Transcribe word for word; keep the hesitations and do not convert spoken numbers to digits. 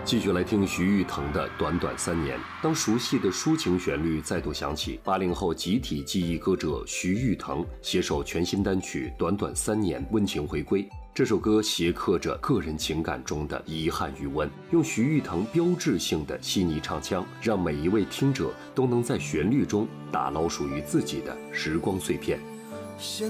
继续来听徐誉滕的《短短三年》。当熟悉的抒情旋律再度响起，八零后集体记忆歌者徐誉滕携手全新单曲《短短三年》温情回归。这首歌斜刻着个人情感中的遗憾与温，用徐誉滕标志性的细腻唱腔，让每一位听者都能在旋律中打捞属于自己的时光碎片。